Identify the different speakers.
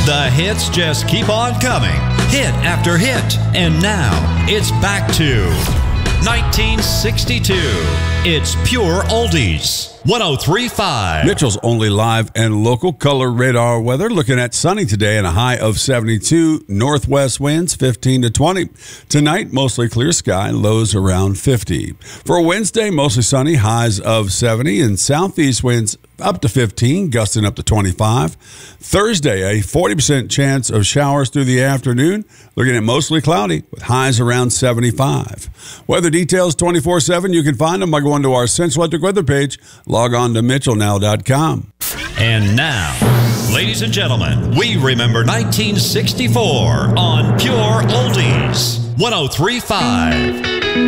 Speaker 1: The hits just keep on coming, hit after hit. And now, it's back to 1962. It's pure oldies. 103.5.
Speaker 2: Mitchell's only live and local color radar weather. Looking at sunny today and a high of 72. Northwest winds 15 to 20. Tonight, mostly clear sky, lows around 50. For Wednesday, mostly sunny, highs of 70, and southeast winds up to 15, gusting up to 25. Thursday, a 40% chance of showers through the afternoon. Looking at mostly cloudy with highs around 75. Weather details 24/7. You can find them by going to our Central Electric weather page. Log on to mitchellnow.com.
Speaker 1: And now, ladies and gentlemen, we remember 1964 on Pure Oldies. 103.5.